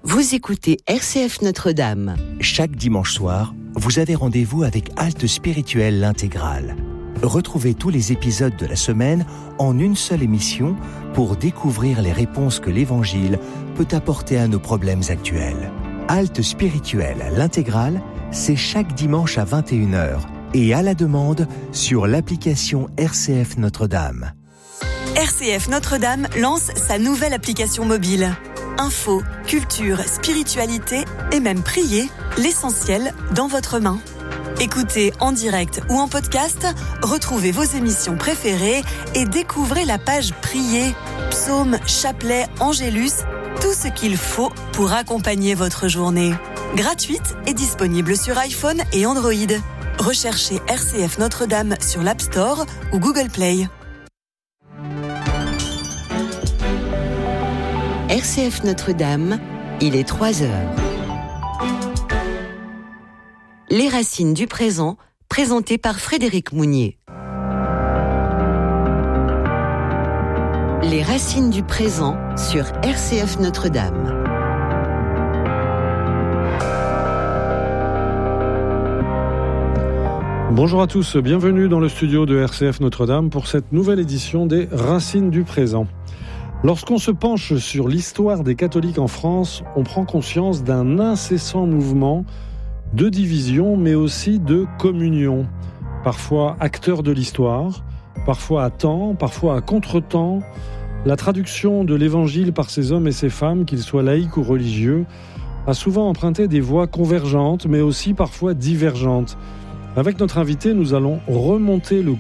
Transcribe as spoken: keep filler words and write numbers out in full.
Vous écoutez R C F Notre-Dame. Chaque dimanche soir, vous avez rendez-vous avec Halte Spirituelle l'intégrale. Retrouvez tous les épisodes de la semaine en une seule émission pour découvrir les réponses que l'Évangile peut apporter à nos problèmes actuels. Halte Spirituelle l'intégrale, c'est chaque dimanche à vingt et une heures et à la demande sur l'application R C F Notre-Dame. R C F Notre-Dame lance sa nouvelle application mobile. Info, culture, spiritualité et même prier, l'essentiel dans votre main. Écoutez en direct ou en podcast, retrouvez vos émissions préférées et découvrez la page Prier, psaumes, chapelets, angélus, tout ce qu'il faut pour accompagner votre journée. Gratuite et disponible sur iPhone et Android. Recherchez R C F Notre-Dame sur l'App Store ou Google Play. R C F Notre-Dame, il est trois heures. Les racines du présent, présentées par Frédéric Mounier. Les racines du présent sur R C F Notre-Dame. Bonjour à tous, bienvenue dans le studio de R C F Notre-Dame pour cette nouvelle édition des Racines du présent. Lorsqu'on se penche sur l'histoire des catholiques en France, on prend conscience d'un incessant mouvement de division, mais aussi de communion. Parfois acteurs de l'histoire, parfois à temps, parfois à contre-temps. La traduction de l'Évangile par ces hommes et ces femmes, qu'ils soient laïcs ou religieux, a souvent emprunté des voies convergentes, mais aussi parfois divergentes. Avec notre invité, nous allons remonter le